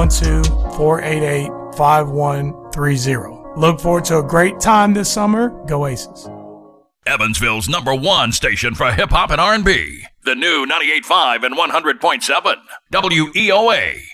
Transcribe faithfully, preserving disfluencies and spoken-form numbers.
one two, four eight eight, five one three zero. Look forward to a great time this summer. Go Aces. Evansville's number one station for hip-hop and R and B. The new ninety-eight point five and one hundred point seven W E O A.